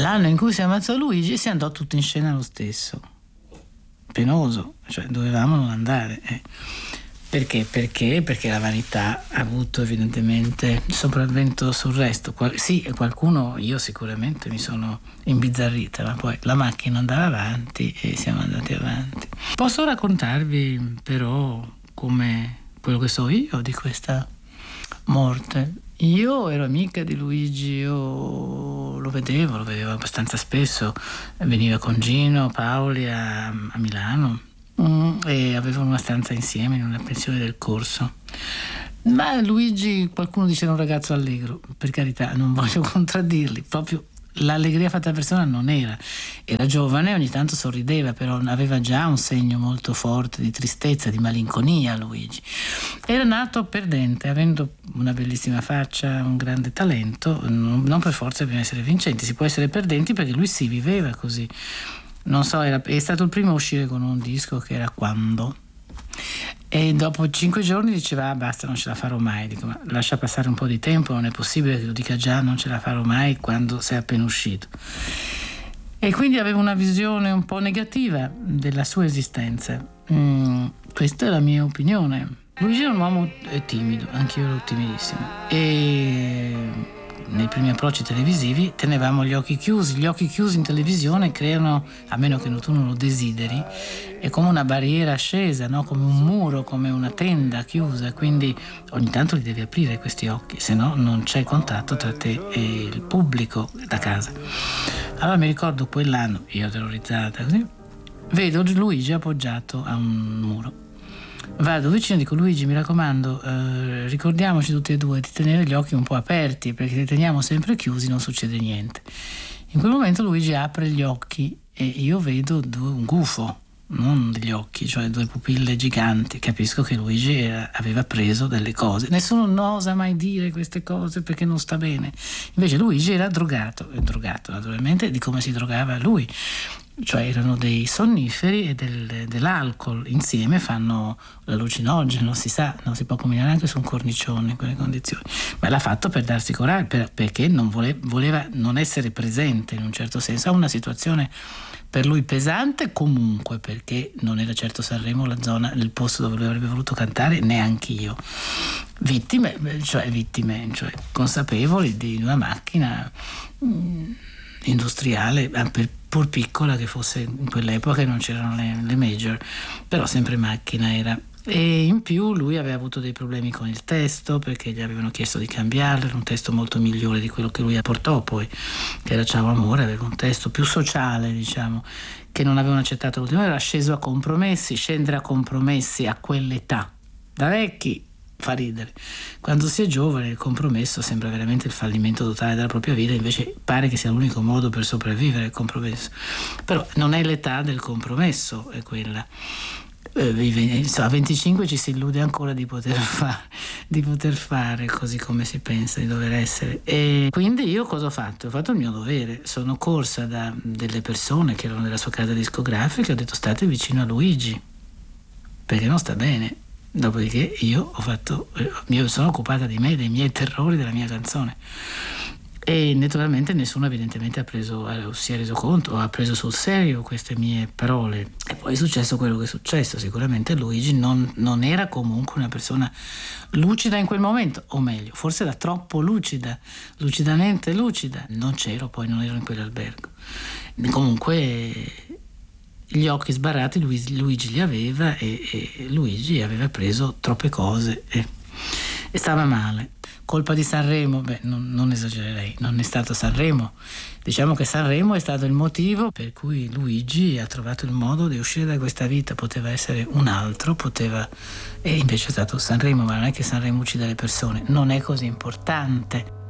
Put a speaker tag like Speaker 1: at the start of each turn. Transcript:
Speaker 1: L'anno in cui si ammazzò Luigi si andò tutto in scena lo stesso. Penoso, cioè dovevamo non andare. Perché? Perché la vanità ha avuto evidentemente il sopravvento sul resto. Sì, qualcuno, io sicuramente mi sono imbizzarrita, ma poi la macchina andava avanti e siamo andati avanti. Posso raccontarvi però come quello che so io di questa morte. Io ero amica di Luigi, io lo vedevo abbastanza spesso, veniva con Gino Paoli a Milano. E avevano una stanza insieme in una pensione del corso. Ma Luigi, qualcuno dice, era un ragazzo allegro, per carità, non voglio contraddirli, proprio l'allegria fatta persona non era giovane, ogni tanto sorrideva, però aveva già un segno molto forte di tristezza, di malinconia. Luigi era nato perdente, avendo una bellissima faccia, un grande talento, non per forza bisogna essere vincenti, si può essere perdenti, perché lui si viveva così. Non so, è stato il primo a uscire con un disco che era Quando, e dopo 5 giorni diceva basta, non ce la farò mai. Dico, ma lascia passare un po' di tempo, non è possibile che lo dica già non ce la farò mai quando sei appena uscito. E quindi aveva una visione un po' negativa della sua esistenza. Questa è la mia opinione. Luigi era un uomo timido, anch'io ero timidissimo, e nei primi approcci televisivi tenevamo gli occhi chiusi. Gli occhi chiusi in televisione creano, a meno che tu non lo desideri, è come una barriera scesa, no? Come un muro, come una tenda chiusa, quindi ogni tanto li devi aprire questi occhi, se no non c'è contatto tra te e il pubblico da casa. Allora mi ricordo quell'anno, io terrorizzata così, vedo Luigi appoggiato a un muro. Vado vicino e dico: Luigi, mi raccomando, ricordiamoci tutti e due di tenere gli occhi un po' aperti, perché se li teniamo sempre chiusi non succede niente. In quel momento Luigi apre gli occhi e io vedo un gufo, non degli occhi, cioè 2 pupille giganti. Capisco che Luigi aveva preso delle cose. Nessuno osa mai dire queste cose perché non sta bene. Invece Luigi era drogato naturalmente di come si drogava lui. Cioè erano dei sonniferi e dell'alcol, insieme fanno l'allucinogeno, si sa, non si può combinare anche su un cornicione in quelle condizioni. Ma l'ha fatto per darsi coraggio, perché non voleva non essere presente in un certo senso a una situazione per lui pesante, comunque, perché non era certo Sanremo il posto dove lui avrebbe voluto cantare, neanche io. Vittime, cioè consapevoli di una macchina industriale, pur piccola che fosse, in quell'epoca non c'erano le major, però sempre macchina era. E in più lui aveva avuto dei problemi con il testo, perché gli avevano chiesto di cambiarlo, era un testo molto migliore di quello che lui apportò poi, che era Ciao amore, aveva un testo più sociale, diciamo, che non avevano accettato l'ultimo, era sceso a compromessi. Scendere a compromessi a quell'età da vecchi fa ridere. Quando si è giovane il compromesso sembra veramente il fallimento totale della propria vita, invece pare che sia l'unico modo per sopravvivere, il compromesso. Però non è l'età del compromesso, è quella. A 25 ci si illude ancora di poter fare così come si pensa di dover essere. E quindi io cosa ho fatto? Ho fatto il mio dovere, sono corsa da delle persone che erano della sua casa discografica, ho detto: state vicino a Luigi perché non sta bene. Dopodiché io sono occupata di me, dei miei terrori, della mia canzone. E naturalmente nessuno evidentemente si è reso conto o ha preso sul serio queste mie parole. E poi è successo quello che è successo. Sicuramente Luigi non era comunque una persona lucida in quel momento, o meglio, forse era troppo lucida, lucidamente lucida. Non ero in quell'albergo. Comunque gli occhi sbarrati Luigi li aveva, e Luigi aveva preso troppe cose e stava male. Colpa di Sanremo? Non esagererei, non è stato Sanremo. Diciamo che Sanremo è stato il motivo per cui Luigi ha trovato il modo di uscire da questa vita. Poteva essere un altro, e invece è stato Sanremo, ma non è che Sanremo uccide le persone, non è così importante.